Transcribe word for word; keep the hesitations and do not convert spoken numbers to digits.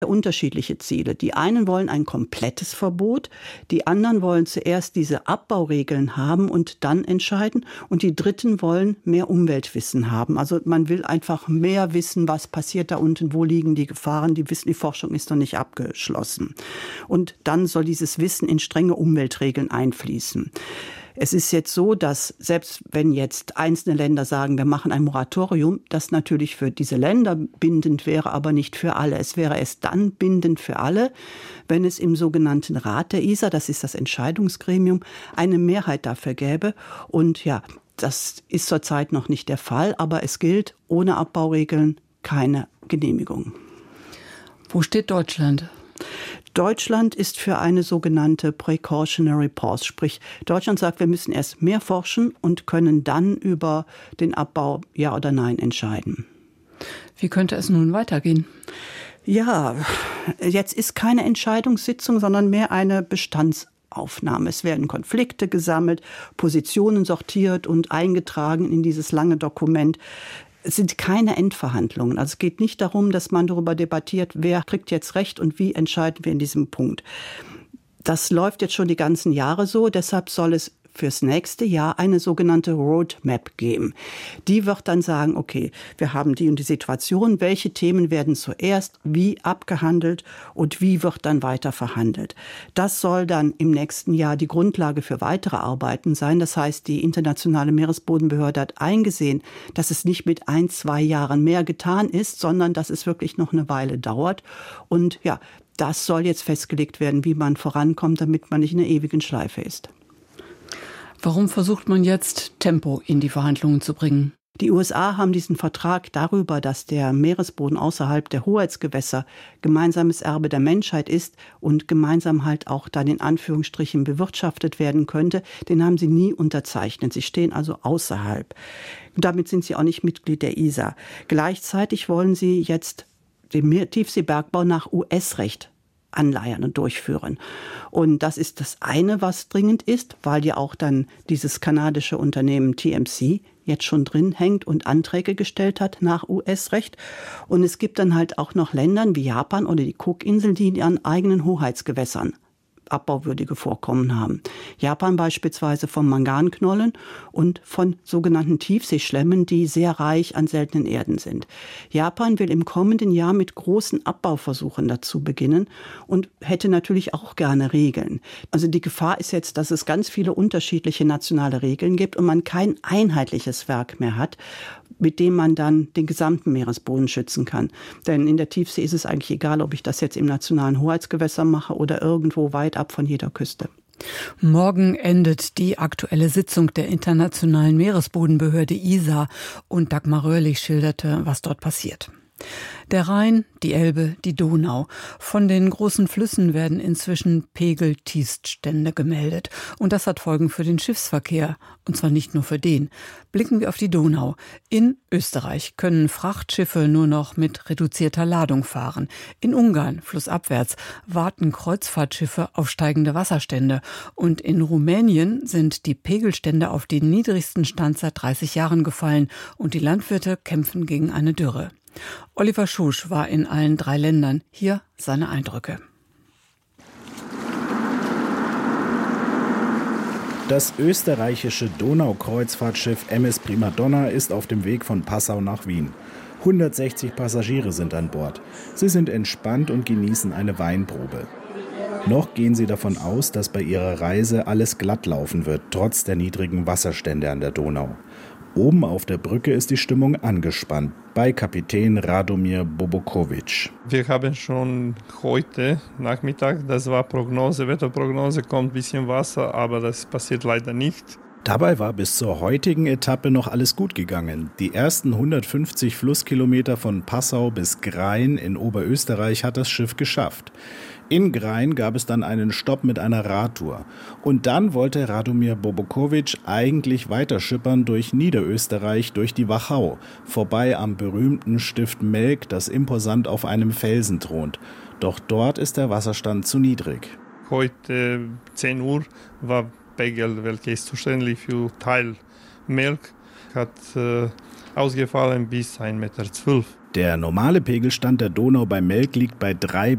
Unterschiedliche Ziele. Die einen wollen ein komplettes Verbot, die anderen wollen zuerst diese Abbauregeln haben und dann entscheiden und die dritten wollen mehr Umweltwissen haben. Also man will einfach mehr wissen, was passiert da unten, wo liegen die Gefahren, die wissen, die Forschung ist noch nicht abgeschlossen. Und dann soll dieses Wissen in strenge Umweltregeln einfließen. Es ist jetzt so, dass selbst wenn jetzt einzelne Länder sagen, wir machen ein Moratorium, das natürlich für diese Länder bindend wäre, aber nicht für alle. Es wäre erst dann bindend für alle, wenn es im sogenannten Rat der I S A, das ist das Entscheidungsgremium, eine Mehrheit dafür gäbe. Und ja, das ist zurzeit noch nicht der Fall, aber es gilt, ohne Abbauregeln keine Genehmigung. Wo steht Deutschland? Deutschland ist für eine sogenannte Precautionary Pause, sprich Deutschland sagt, wir müssen erst mehr forschen und können dann über den Abbau ja oder nein entscheiden. Wie könnte es nun weitergehen? Ja, jetzt ist keine Entscheidungssitzung, sondern mehr eine Bestandsaufnahme. Es werden Konflikte gesammelt, Positionen sortiert und eingetragen in dieses lange Dokument. Es sind keine Endverhandlungen. Also es geht nicht darum, dass man darüber debattiert, wer kriegt jetzt Recht und wie entscheiden wir in diesem Punkt. Das läuft jetzt schon die ganzen Jahre so. Deshalb soll es fürs nächste Jahr eine sogenannte Roadmap geben. Die wird dann sagen, okay, wir haben die und die Situation, welche Themen werden zuerst wie abgehandelt und wie wird dann weiter verhandelt. Das soll dann im nächsten Jahr die Grundlage für weitere Arbeiten sein. Das heißt, die Internationale Meeresbodenbehörde hat eingesehen, dass es nicht mit ein, zwei Jahren mehr getan ist, sondern dass es wirklich noch eine Weile dauert. Und ja, das soll jetzt festgelegt werden, wie man vorankommt, damit man nicht in einer ewigen Schleife ist. Warum versucht man jetzt, Tempo in die Verhandlungen zu bringen? Die U S A haben diesen Vertrag darüber, dass der Meeresboden außerhalb der Hoheitsgewässer gemeinsames Erbe der Menschheit ist und gemeinsam halt auch dann in Anführungsstrichen bewirtschaftet werden könnte, den haben sie nie unterzeichnet. Sie stehen also außerhalb. Damit sind sie auch nicht Mitglied der I S A. Gleichzeitig wollen sie jetzt den Tiefseebergbau nach U S-Recht anleiern und durchführen. Und das ist das eine, was dringend ist, weil ja auch dann dieses kanadische Unternehmen T M C jetzt schon drin hängt und Anträge gestellt hat nach U S-Recht. Und es gibt dann halt auch noch Länder wie Japan oder die Cookinseln, die in ihren eigenen Hoheitsgewässern abbauwürdige Vorkommen haben. Japan beispielsweise von Manganknollen und von sogenannten Tiefseeschlemmen, die sehr reich an seltenen Erden sind. Japan will im kommenden Jahr mit großen Abbauversuchen dazu beginnen und hätte natürlich auch gerne Regeln. Also die Gefahr ist jetzt, dass es ganz viele unterschiedliche nationale Regeln gibt und man kein einheitliches Werk mehr hat, mit dem man dann den gesamten Meeresboden schützen kann. Denn in der Tiefsee ist es eigentlich egal, ob ich das jetzt im nationalen Hoheitsgewässer mache oder irgendwo weit ab von jeder Küste. Morgen endet die aktuelle Sitzung der Internationalen Meeresbodenbehörde I S A und Dagmar Röhrlich schilderte, was dort passiert. Der Rhein, die Elbe, die Donau. Von den großen Flüssen werden inzwischen Pegeltiefststände gemeldet. Und das hat Folgen für den Schiffsverkehr. Und zwar nicht nur für den. Blicken wir auf die Donau. In Österreich können Frachtschiffe nur noch mit reduzierter Ladung fahren. In Ungarn, flussabwärts, warten Kreuzfahrtschiffe auf steigende Wasserstände. Und in Rumänien sind die Pegelstände auf den niedrigsten Stand seit dreißig Jahren gefallen. Und die Landwirte kämpfen gegen eine Dürre. Oliver Schusch war in allen drei Ländern. Hier seine Eindrücke. Das österreichische Donaukreuzfahrtschiff M S Primadonna ist auf dem Weg von Passau nach Wien. hundertsechzig Passagiere sind an Bord. Sie sind entspannt und genießen eine Weinprobe. Noch gehen sie davon aus, dass bei ihrer Reise alles glatt laufen wird, trotz der niedrigen Wasserstände an der Donau. Oben auf der Brücke ist die Stimmung angespannt, bei Kapitän Radomir Bobokovic. Wir haben schon heute Nachmittag, das war Prognose, Wetterprognose, kommt ein bisschen Wasser, aber das passiert leider nicht. Dabei war bis zur heutigen Etappe noch alles gut gegangen. Die ersten hundertfünfzig Flusskilometer von Passau bis Grain in Oberösterreich hat das Schiff geschafft. In Grain gab es dann einen Stopp mit einer Radtour. Und dann wollte Radomir Bobokovic eigentlich weiter schippern durch Niederösterreich, durch die Wachau, vorbei am berühmten Stift Melk, das imposant auf einem Felsen thront. Doch dort ist der Wasserstand zu niedrig. Heute zehn Uhr war Pegel, welcher ist zuständig für Teil Melk, hat äh, ausgefallen bis ein Meter zwölf. Der normale Pegelstand der Donau bei Melk liegt bei drei